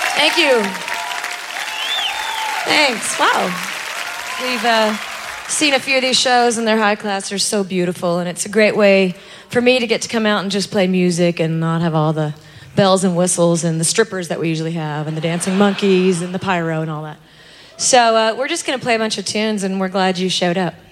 Thank you. Thanks. Wow. We've seen a few of these shows, and they're high class. They're so beautiful, and it's a great way for me to get to come out and just play music and not have all the bells and whistles and the strippers that we usually have and the dancing monkeys and the pyro and all that. So we're just going to play a bunch of tunes, and we're glad you showed up.